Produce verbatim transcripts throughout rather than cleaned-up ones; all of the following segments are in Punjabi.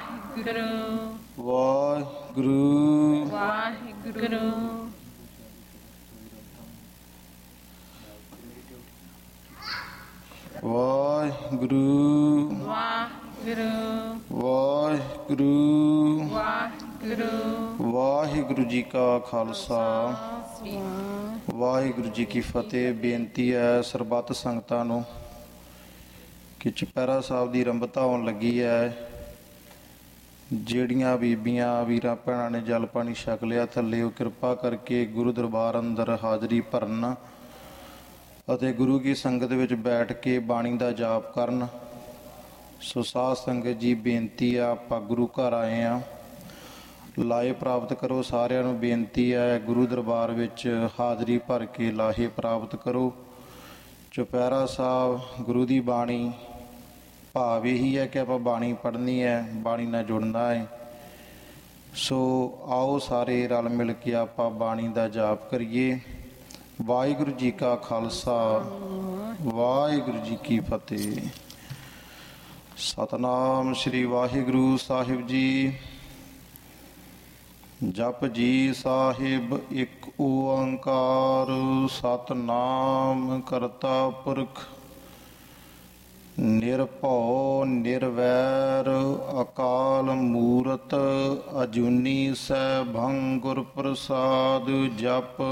ਵਾਹਿਗੁਰੂ ਵਾਹਿਗੁਰੂ ਵਾਹਿਗੁਰੂ ਵਾਹਿਗੁਰੂ ਵਾਹਿਗੁਰੂ ਵਾਹਿਗੁਰੂ ਵਾਹਿਗੁਰੂ ਵਾਹਿਗੁਰੂ ਜੀ ਕਾ ਖਾਲਸਾ ਵਾਹਿਗੁਰੂ ਜੀ ਕੀ ਫਤਿਹ। ਬੇਨਤੀ ਹੈ ਸਰਬੱਤ ਸੰਗਤਾਂ ਨੂੰ ਕਿ ਚੁਪਹਿਰਾ ਸਾਹਿਬ ਦੀ ਆਰੰਭਤਾ ਹੋਣ ਲੱਗੀ ਹੈ। ਜਿਹੜੀਆਂ ਬੀਬੀਆਂ ਵੀਰਾਂ ਭੈਣਾਂ ਨੇ ਜਲ ਪਾਣੀ ਛਕ ਲਿਆ ਥੱਲੇ, ਉਹ ਕਿਰਪਾ ਕਰਕੇ ਗੁਰੂ ਦਰਬਾਰ ਅੰਦਰ ਹਾਜ਼ਰੀ ਭਰਨ ਅਤੇ ਗੁਰੂ ਕੀ ਸੰਗਤ ਵਿੱਚ ਬੈਠ ਕੇ ਬਾਣੀ ਦਾ ਜਾਪ ਕਰਨ। ਸੋ ਸਾਧ ਸੰਗਤ ਜੀ, ਬੇਨਤੀ ਆ, ਆਪਾਂ ਗੁਰੂ ਘਰ ਆਏ ਹਾਂ, ਲਾਹੇ ਪ੍ਰਾਪਤ ਕਰੋ। ਸਾਰਿਆਂ ਨੂੰ ਬੇਨਤੀ ਹੈ ਗੁਰੂ ਦਰਬਾਰ ਵਿੱਚ ਹਾਜ਼ਰੀ ਭਰ ਕੇ ਲਾਹੇ ਪ੍ਰਾਪਤ ਕਰੋ। ਚੁਪਹਿਰਾ ਸਾਹਿਬ ਗੁਰੂ ਦੀ ਬਾਣੀ, ਭਾਵ ਇਹੀ ਹੈ ਕਿ ਆਪਾਂ ਬਾਣੀ ਪੜ੍ਹਨੀ ਹੈ, ਬਾਣੀ ਨਾਲ ਜੁੜਨਾ ਹੈ। ਸੋ ਆਓ ਸਾਰੇ ਰਲ ਮਿਲ ਕੇ ਆਪਾਂ ਬਾਣੀ ਦਾ ਜਾਪ ਕਰੀਏ। ਵਾਹਿਗੁਰੂ ਜੀ ਕਾ ਖਾਲਸਾ ਵਾਹਿਗੁਰੂ ਜੀ ਕੀ ਫਤਿਹ। ਸਤਨਾਮ ਸ੍ਰੀ ਵਾਹਿਗੁਰੂ ਸਾਹਿਬ ਜੀ। ਜਪ ਜੀ ਸਾਹਿਬ ਇੱਕ ਓੰਕਾਰ ਸਤਨਾਮ ਕਰਤਾ ਪੁਰਖ ਨਿਰਭਉ ਨਿਰਵੈਰ ਅਕਾਲ ਮੂਰਤ ਅਜੂਨੀ ਸੈਭੰ ਗੁਰ ਪ੍ਰਸਾਦ। ਜਪ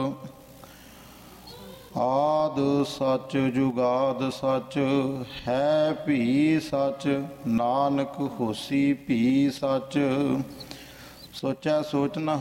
ਆਦ ਸੱਚ ਜੁਗਾਦ ਸੱਚ ਹੈ ਭੀ ਸੱਚ, ਨਾਨਕ ਹੋਸੀ ਭੀ ਸੱਚ। ਸੋਚੈ ਸੋਚ ਨ